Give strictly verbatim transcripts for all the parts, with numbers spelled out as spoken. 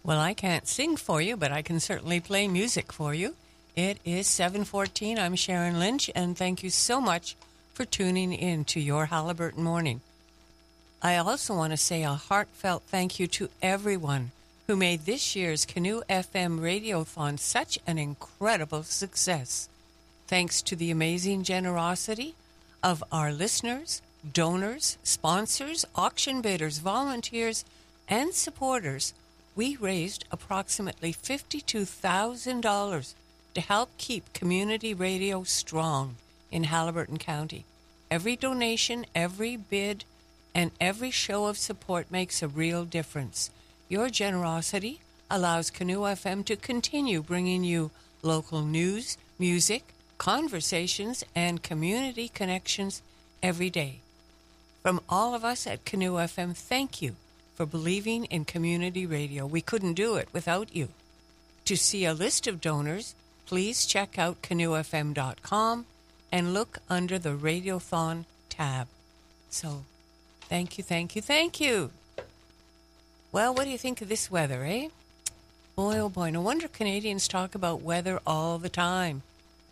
Well, I can't sing for you, but I can certainly play music for you. It is seven fourteen. I'm Sharon Lynch, and thank you so much for tuning in to your Haliburton Morning. I also want to say a heartfelt thank you to everyone who made this year's Canoe F M Radiothon such an incredible success. Thanks to the amazing generosity of our listeners, donors, sponsors, auction bidders, volunteers, and supporters, we raised approximately fifty-two thousand dollars to help keep community radio strong in Haliburton County. Every donation, every bid, and every show of support makes a real difference. Your generosity allows Canoe F M to continue bringing you local news, music, conversations, and community connections every day. From all of us at Canoe F M, thank you for believing in community radio. We couldn't do it without you. To see a list of donors, please check out canoe f m dot com and look under the Radiothon tab. So, thank you, thank you, thank you. Well, what do you think of this weather, eh? Boy, oh boy, no wonder Canadians talk about weather all the time.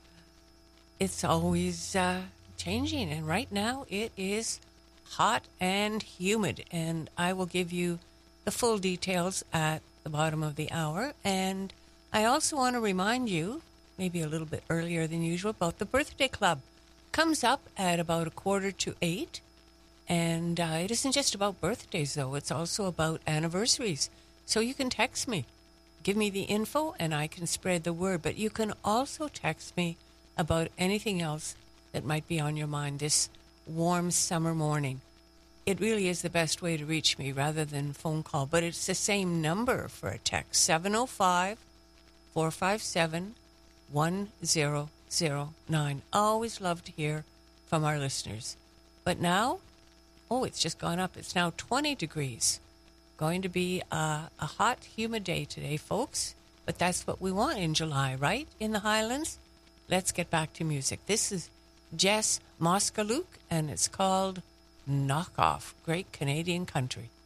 It's always uh, changing, and right now it is hot and humid, and I will give you the full details at the bottom of the hour. And I also want to remind you, maybe a little bit earlier than usual, about the birthday club. Comes up at about a quarter to eight, and uh, it isn't just about birthdays, though. It's also about anniversaries. So you can text me. Give me the info, and I can spread the word. But you can also text me about anything else that might be on your mind this warm summer morning. It really is the best way to reach me rather than phone call, but it's the same number for a text, seven oh five, four five seven, one oh oh nine. Always love to hear from our listeners. But now, oh, it's just gone up. It's now twenty degrees. Going to be a, a hot, humid day today, folks. But that's what we want in July, right? In the Highlands. Let's get back to music. This is Jess Moskaluke, and it's called Knock Off. Great Canadian country.